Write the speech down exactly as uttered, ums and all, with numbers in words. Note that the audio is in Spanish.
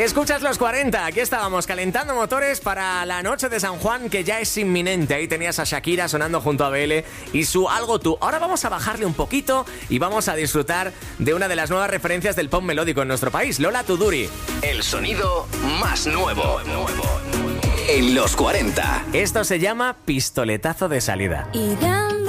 Escuchas los cuarenta, aquí estábamos calentando motores para la noche de San Juan, que ya es inminente. Ahí tenías a Shakira sonando junto a B L y su Algo Tú. Ahora vamos a bajarle un poquito y vamos a disfrutar de una de las nuevas referencias del pop melódico en nuestro país, Lola Tuduri. El sonido más nuevo en los cuarenta. Esto se llama Pistoletazo de Salida. Y dame